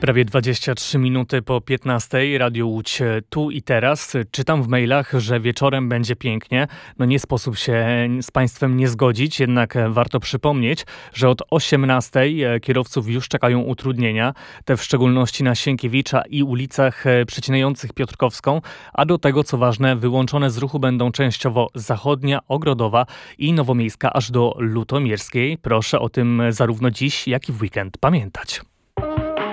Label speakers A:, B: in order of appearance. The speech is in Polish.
A: Prawie 23 minuty po 15. Radio Łódź tu i teraz. Czytam w mailach, że wieczorem będzie pięknie. No nie sposób się z Państwem nie zgodzić, jednak warto przypomnieć, że od 18 kierowców już czekają utrudnienia. Te w szczególności na Sienkiewicza i ulicach przecinających Piotrkowską, a do tego, co ważne, wyłączone z ruchu będą częściowo Zachodnia, Ogrodowa i Nowomiejska aż do Lutomierskiej. Proszę o tym zarówno dziś, jak i w weekend pamiętać.